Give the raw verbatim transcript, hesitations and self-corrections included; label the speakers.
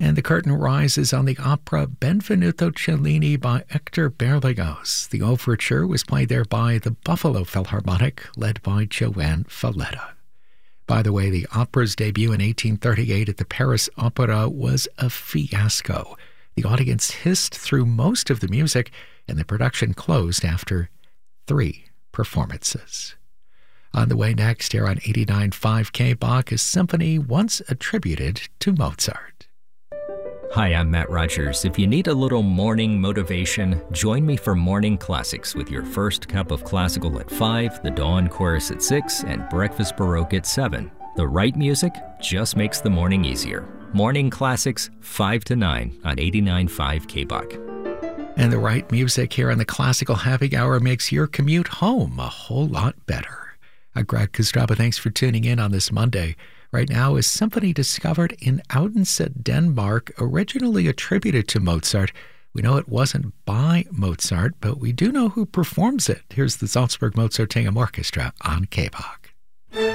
Speaker 1: And the curtain rises on the opera Benvenuto Cellini by Hector Berlioz. The overture was played there by the Buffalo Philharmonic, led by Joanne Falletta. By the way, the opera's debut in eighteen thirty-eight at the Paris Opera was a fiasco. The audience hissed through most of the music, and the production closed after three performances. On the way next, here on eighty-nine point five K Bach, a symphony once attributed to Mozart.
Speaker 2: Hi, I'm Matt Rogers. If you need a little morning motivation, join me for Morning Classics with your first cup of classical at five, the Dawn Chorus at six, and Breakfast Baroque at seven. The right music just makes the morning easier. Morning Classics, five to nine on eighty-nine point five K Bach.
Speaker 1: And the right music here on the Classical Happy Hour makes your commute home a whole lot better. I'm Greg Kostraba. Thanks for tuning in on this Monday. Right now, a symphony discovered in Odense, Denmark, originally attributed to Mozart. We know it wasn't by Mozart, but we do know who performs it. Here's the Salzburg Mozarteum Orchestra on K B A C.